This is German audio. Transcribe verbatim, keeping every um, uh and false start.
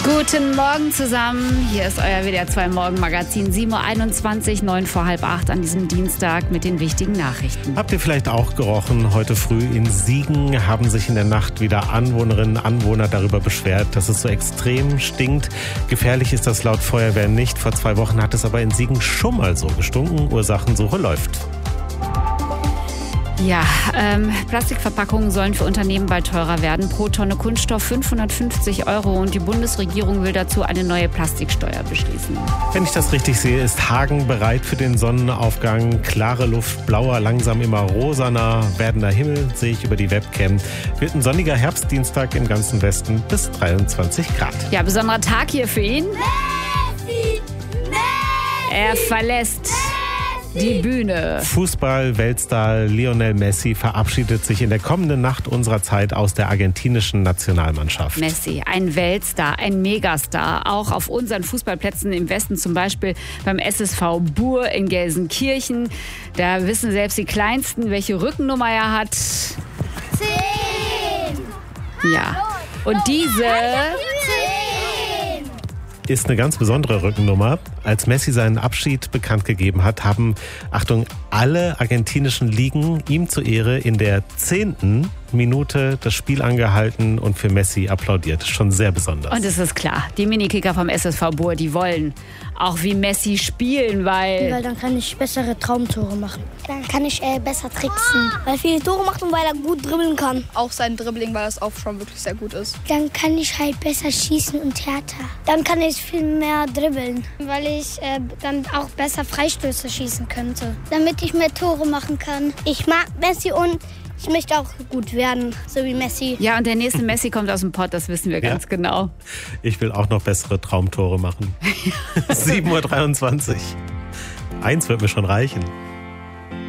Guten Morgen zusammen. Hier ist euer W D R zwei Morgenmagazin. sieben Uhr einundzwanzig, neun vor halb acht an diesem Dienstag mit den wichtigen Nachrichten. Habt ihr vielleicht auch gerochen? Heute früh in Siegen haben sich in der Nacht wieder Anwohnerinnen und Anwohner darüber beschwert, dass es so extrem stinkt. Gefährlich ist das laut Feuerwehr nicht. Vor zwei Wochen hat es aber in Siegen schon mal so gestunken. Ursachensuche läuft. Ja, ähm, Plastikverpackungen sollen für Unternehmen bald teurer werden. Pro Tonne Kunststoff fünfhundertfünfzig Euro und die Bundesregierung will dazu eine neue Plastiksteuer beschließen. Wenn ich das richtig sehe, ist Hagen bereit für den Sonnenaufgang. Klare Luft, blauer, langsam immer rosaner, werdender Himmel sehe ich über die Webcam. Wird ein sonniger Herbstdienstag im ganzen Westen bis dreiundzwanzig Grad. Ja, besonderer Tag hier für ihn. Messi! Messi! Er verlässt die Bühne. Fußball-Weltstar Lionel Messi verabschiedet sich in der kommenden Nacht unserer Zeit aus der argentinischen Nationalmannschaft. Messi, ein Weltstar, ein Megastar. Auch auf unseren Fußballplätzen im Westen, zum Beispiel beim S S V Buhr in Gelsenkirchen. Da wissen selbst die Kleinsten, welche Rückennummer er hat. Zehn! Ja. Und diese ist eine ganz besondere Rückennummer. Als Messi seinen Abschied bekannt gegeben hat, haben, Achtung, alle argentinischen Ligen ihm zur Ehre in der zehnten Minute das Spiel angehalten und für Messi applaudiert. Schon sehr besonders. Und es ist klar, die Minikicker vom S S V Buhr, die wollen auch wie Messi spielen, weil... Weil dann kann ich bessere Traumtore machen. Dann kann ich äh, besser tricksen. Weil er viele Tore macht und weil er gut dribbeln kann. Auch sein Dribbling, weil das auch schon wirklich sehr gut ist. Dann kann ich halt besser schießen und härter. Dann kann ich viel mehr dribbeln. Weil ich äh, dann auch besser Freistöße schießen könnte. Damit ich mehr Tore machen kann. Ich mag Messi und ich möchte auch gut werden, so wie Messi. Ja, und der nächste Messi kommt aus dem Pott, das wissen wir ganz ja. genau. Ich will auch noch bessere Traumtore machen. sieben Uhr dreiundzwanzig. Eins wird mir schon reichen.